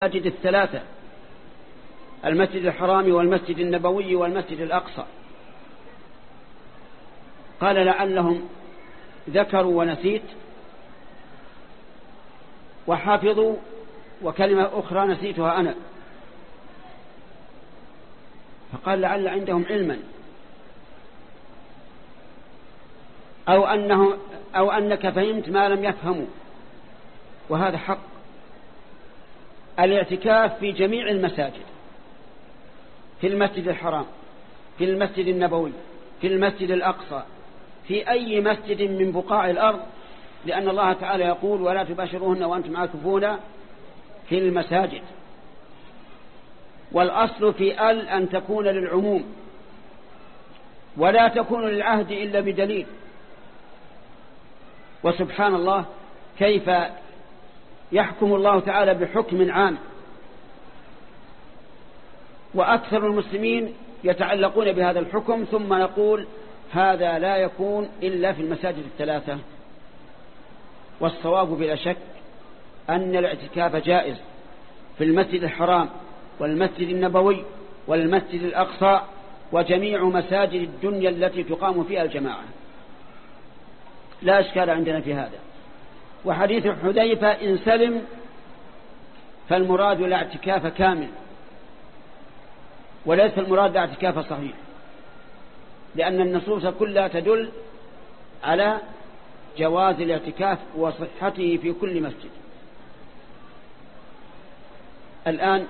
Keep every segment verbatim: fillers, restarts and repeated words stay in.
المساجد الثلاثة، المسجد الحرام والمسجد النبوي والمسجد الأقصى. قال لعلهم ذكروا ونسيت وحافظوا، وكلمة أخرى نسيتها أنا. فقال لعل عندهم علما، أو, أنه أو أنك فهمت ما لم يفهموا، وهذا حق. الاعتكاف في جميع المساجد، في المسجد الحرام، في المسجد النبوي، في المسجد الأقصى، في أي مسجد من بقاع الأرض، لأن الله تعالى يقول ولا تباشروهن وأنتم عاكفون في المساجد. والأصل في ال أن تكون للعموم، ولا تكون للعهد إلا بدليل. وسبحان الله كيف يحكم الله تعالى بحكم عام، وأكثر المسلمين يتعلقون بهذا الحكم، ثم نقول هذا لا يكون إلا في المساجد الثلاثة. والصواب بلا شك أن الاعتكاف جائز في المسجد الحرام والمسجد النبوي والمسجد الأقصى وجميع مساجد الدنيا التي تقام فيها الجماعة، لا إشكال عندنا في هذا. وحديث حذيفة إن سلم فالمراد لا اعتكاف كامل، وليس المراد لا اعتكاف صحيح، لأن النصوص كلها تدل على جواز الاعتكاف وصحته في كل مسجد. الآن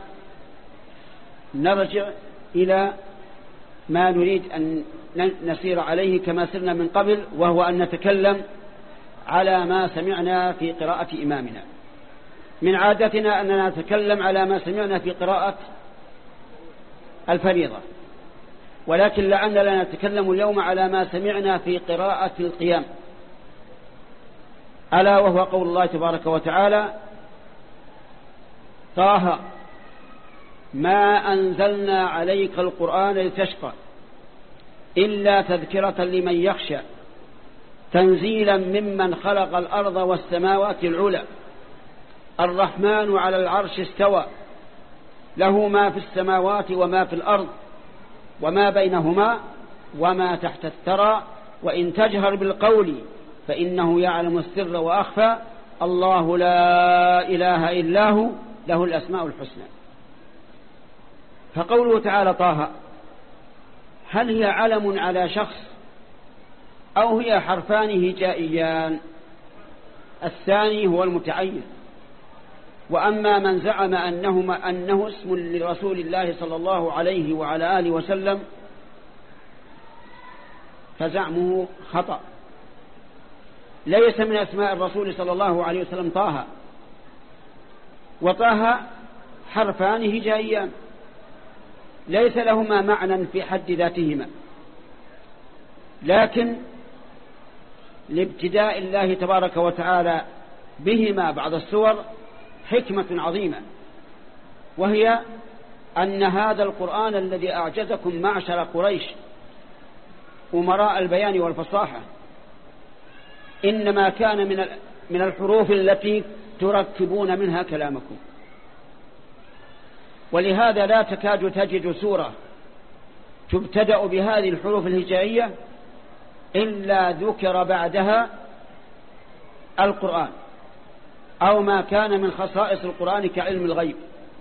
نرجع إلى ما نريد أن نسير عليه كما سرنا من قبل، وهو أن نتكلم على ما سمعنا في قراءة إمامنا. من عادتنا أننا نتكلم على ما سمعنا في قراءة الفريضة، ولكن لعلنا نتكلم اليوم على ما سمعنا في قراءة القيام، ألا وهو قول الله تبارك وتعالى: طه ما أنزلنا عليك القرآن لتشقى إلا تذكرة لمن يخشى تنزيلا ممن خلق الأرض والسماوات العلى الرحمن على العرش استوى له ما في السماوات وما في الأرض وما بينهما وما تحت الثرى وإن تجهر بالقول فإنه يعلم السر وأخفى الله لا إله إلا هو له الأسماء الحسنى. فقوله تعالى طه، هل هي علم على شخص أو هي حرفان هجائيان؟ الثاني هو المتعين. وأما من زعم أنهما أنه اسم لرسول الله صلى الله عليه وعلى آله وسلم فزعمه خطأ. ليس من أسماء الرسول صلى الله عليه وسلم طه، وطه حرفان هجائيان ليس لهما معنى في حد ذاتهما، لكن لابتداء الله تبارك وتعالى بهما بعض السور حكمة عظيمة، وهي أن هذا القرآن الذي أعجزكم معشر قريش أمراء البيان والفصاحة إنما كان من من الحروف التي تركبون منها كلامكم. ولهذا لا تكاد تجد سورة تبتدأ بهذه الحروف الهجائية إلا ذكر بعدها القرآن أو ما كان من خصائص القرآن كعلم الغيب.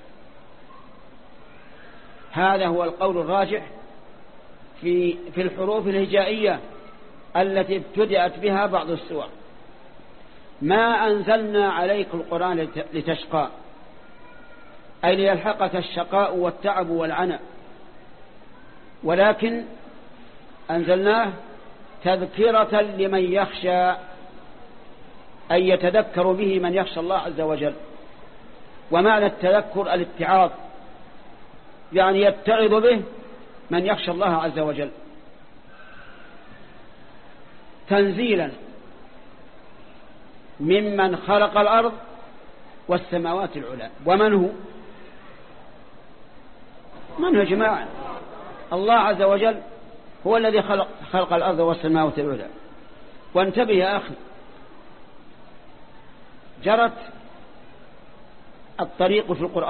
هذا هو القول الراجح في في الحروف الهجائية التي ابتدأت بها بعض السور. ما أنزلنا عليك القرآن لتشقى، أي ليلحقك الشقاء والتعب والعناء، ولكن أنزلناه تذكرة لمن يخشى، أي يتذكر به من يخشى الله عز وجل. ومعنى التذكر الاتعاظ، يعني يتعظ به من يخشى الله عز وجل. تنزيلا ممن خلق الأرض والسماوات العلى. ومن هو؟ من هو يا جماعة؟ الله عز وجل هو الذي خلق, خلق الأرض والسماوات العلى. وانتبه يا أخي، جرت الطريق في القرآن